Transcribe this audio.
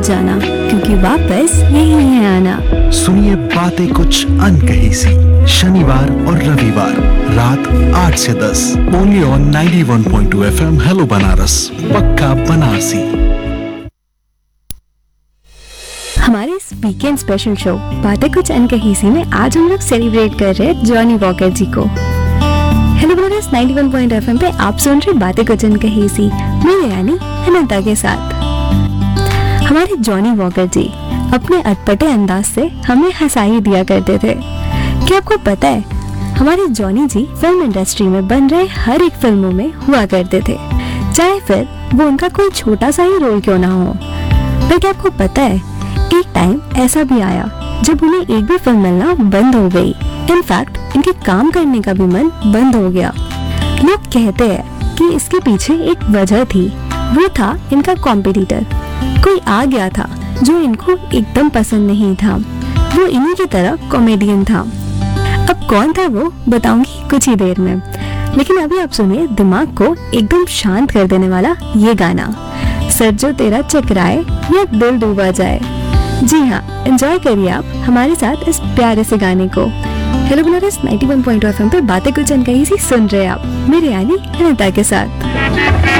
मत जाना, क्योंकि वापस यही है आना। सुनिए बातें कुछ अनकही सी, शनिवार और रविवार रात 8 से 10 only on 91.2 FM। Hello Banaras, पक्का बनारसी। हमारे इस वीकेंड स्पेशल शो बातें कुछ अनकही सी में आज हम लोग सेलिब्रेट कर रहे हैं जॉनी वॉकर जी को। हेलो बनारस 91.2 FM पे आप सुन रहे बातें कुछ अनकही सी, मेरे यानी अनंता के साथ। हमारे जॉनी वॉकर जी अपने अटपटे अंदाज से हमें हंसा ही दिया करते थे। क्या आपको पता है, हमारे जॉनी जी फिल्म इंडस्ट्री में बन रहे हर एक फिल्मों में हुआ करते थे, चाहे फिर वो उनका कोई छोटा सा ही रोल क्यों ना हो। पर क्या आपको पता है, एक टाइम ऐसा भी आया जब उन्हें एक भी फिल्म मिलना बंद हो गई। इनफैक्ट इनके काम करने का भी मन बंद हो गया। लोग कहते हैं कि इसके पीछे एक वजह थी, वो था इनका कॉम्पिटिटर। कोई आ गया था जो इनको एकदम पसंद नहीं था, वो इन्हीं की तरह कॉमेडियन था। अब कौन था वो बताऊंगी कुछ ही देर में, लेकिन अभी आप सुनिए दिमाग को एकदम शांत कर देने वाला ये गाना, सर जो तेरा चकराए या दिल डूबा जाए। जी हाँ, एंजॉय करिए आप हमारे साथ इस प्यारे से गाने को। हेलो बनारस 91.2 FM पे बातें कुछ अनकही सी सुन रहे हैं आप, मेरे यानी अनिता के साथ।